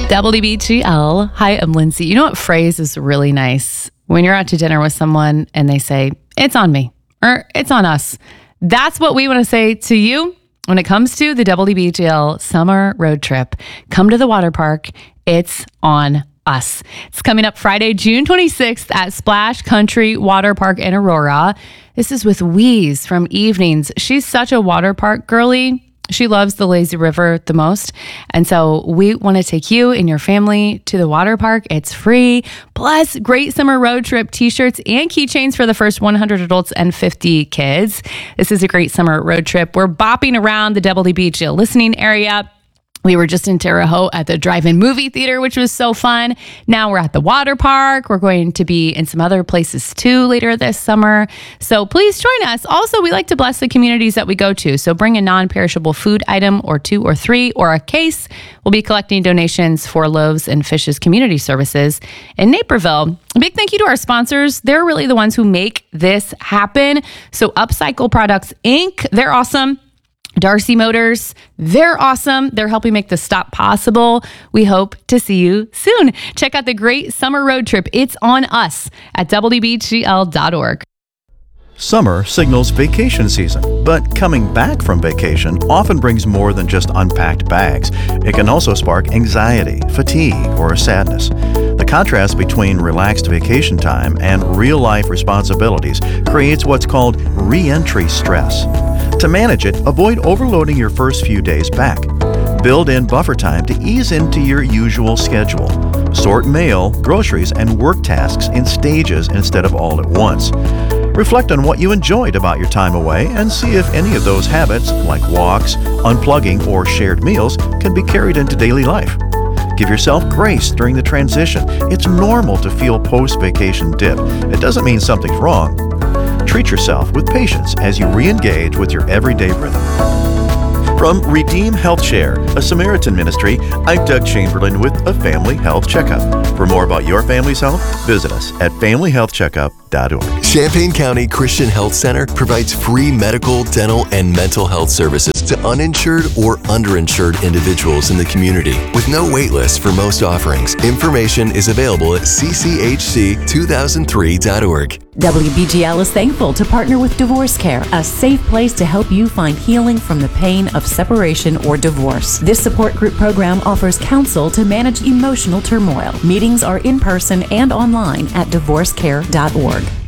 WBGL. Hi, I'm Lindsay. You know what phrase is really nice? When you're out to dinner with someone and they say, it's on me or it's on us. That's what we want to say to you when it comes to the WBGL summer road trip. Come to the water park. It's on us. It's coming up Friday, June 26th at Splash Country Water Park in Aurora. This is with Wheeze from Evenings. She's such a water park girly. She loves the lazy river the most. And so we want to take you and your family to the water park. It's free. Plus, great summer road trip t-shirts and keychains for the first 100 adults and 50 kids. This is a great summer road trip. We're bopping around the WBGL listening area. We were just in Terre Haute at the drive-in movie theater, which was so fun. Now we're at the water park. We're going to be in some other places too later this summer. So please join us. Also, we like to bless the communities that we go to. So bring a non-perishable food item or 2 or 3 or a case. We'll be collecting donations for Loaves and Fishes Community Services in Naperville. A big thank you to our sponsors. They're really the ones who make this happen. So Upcycle Products, Inc., they're awesome. Darcy Motors, they're awesome. They're helping make the stop possible. We hope to see you soon. Check out the great summer road trip. It's on us at WBGL.org. Summer signals vacation season, but coming back from vacation often brings more than just unpacked bags. It can also spark anxiety, fatigue, or sadness. The contrast between relaxed vacation time and real-life responsibilities creates what's called re-entry stress. To manage it, avoid overloading your first few days back. Build in buffer time to ease into your usual schedule. Sort mail, groceries, and work tasks in stages instead of all at once. Reflect on what you enjoyed about your time away and see if any of those habits, like walks, unplugging, or shared meals, can be carried into daily life. Give yourself grace during the transition. It's normal to feel post-vacation dip. It doesn't mean something's wrong. Treat yourself with patience as you re-engage with your everyday rhythm. From Redeem Health Share, a Samaritan ministry, I'm Doug Chamberlain with a Family Health Checkup. For more about your family's health, visit us at familyhealthcheckup.org. Champaign County Christian Health Center provides free medical, dental, and mental health services to uninsured or underinsured individuals in the community with no wait list for most offerings. Information is available at cchc2003.org. WBGL is thankful to partner with Divorce Care, a safe place to help you find healing from the pain of separation or divorce. This support group program offers counsel to manage emotional turmoil. Meetings are in person and online at divorcecare.org.